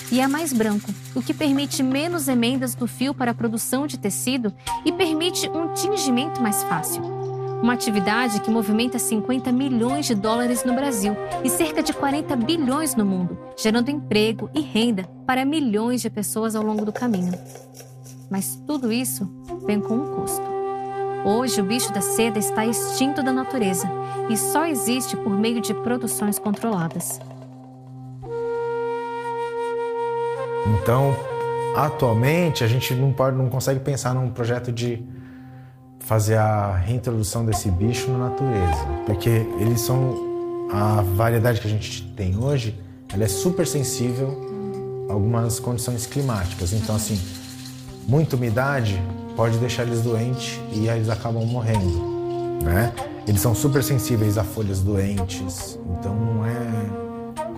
e é mais branco, o que permite menos emendas no fio para a produção de tecido e permite um tingimento mais fácil. Uma atividade que movimenta 50 milhões de dólares no Brasil e cerca de 40 bilhões no mundo, gerando emprego e renda para milhões de pessoas ao longo do caminho. Mas tudo isso vem com um custo. Hoje, o bicho da seda está extinto da natureza e só existe por meio de produções controladas. Então, atualmente, a gente não consegue pensar num projeto de fazer a reintrodução desse bicho na natureza, porque eles são a variedade que a gente tem hoje, ela é super sensível a algumas condições climáticas. Então, assim, muita umidade pode deixar eles doentes e aí eles acabam morrendo, né? Eles são super sensíveis a folhas doentes, então não é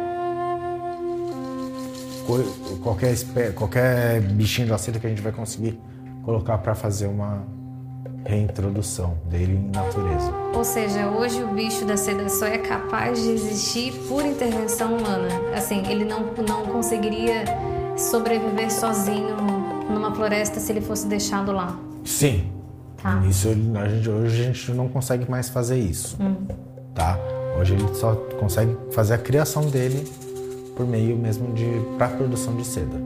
qualquer bichinho da seda que a gente vai conseguir colocar para fazer uma reintrodução dele em natureza. Ou seja, hoje o bicho da seda só é capaz de existir por intervenção humana. Assim, ele não conseguiria sobreviver sozinho numa floresta se ele fosse deixado lá. Sim. Tá. Isso hoje a gente não consegue mais fazer isso. Tá? Hoje ele só consegue fazer a criação dele por meio mesmo para a produção de seda.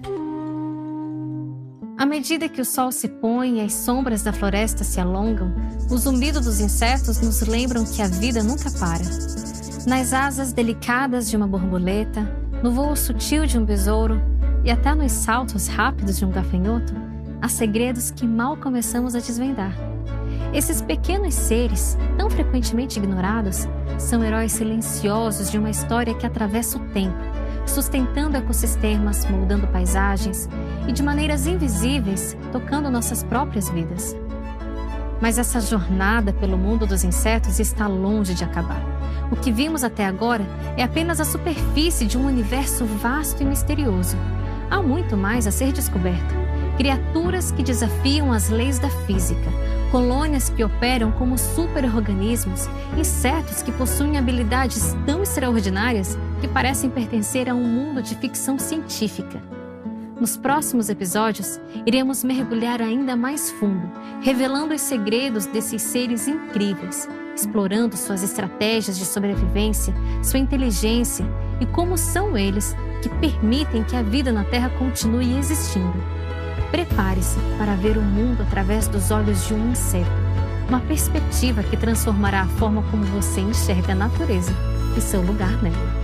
À medida que o sol se põe e as sombras da floresta se alongam, o zumbido dos insetos nos lembram que a vida nunca para. Nas asas delicadas de uma borboleta, no voo sutil de um besouro e até nos saltos rápidos de um gafanhoto, há segredos que mal começamos a desvendar. Esses pequenos seres, tão frequentemente ignorados, são heróis silenciosos de uma história que atravessa o tempo, sustentando ecossistemas, moldando paisagens e, de maneiras invisíveis, tocando nossas próprias vidas. Mas essa jornada pelo mundo dos insetos está longe de acabar. O que vimos até agora é apenas a superfície de um universo vasto e misterioso. Há muito mais a ser descoberto. Criaturas que desafiam as leis da física, colônias que operam como super-organismos, insetos que possuem habilidades tão extraordinárias que parecem pertencer a um mundo de ficção científica. Nos próximos episódios, iremos mergulhar ainda mais fundo, revelando os segredos desses seres incríveis, explorando suas estratégias de sobrevivência, sua inteligência e como são eles que permitem que a vida na Terra continue existindo. Prepare-se para ver o mundo através dos olhos de um inseto, uma perspectiva que transformará a forma como você enxerga a natureza e seu lugar nela.